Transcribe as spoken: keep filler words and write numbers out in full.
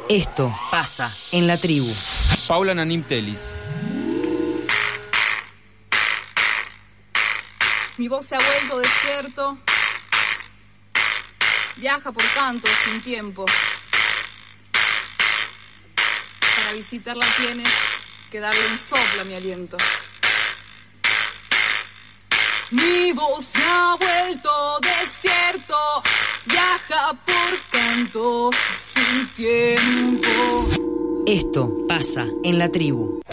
Esto pasa en la tribu. Paula Nanim Telis. Mi voz se ha vuelto desierto. Viaja por cantos sin tiempo. Para visitarla tienes que darle un soplo a mi aliento. Mi voz se ha vuelto desierto. Viaja por cantos sin tiempo. Esto pasa en la tribu.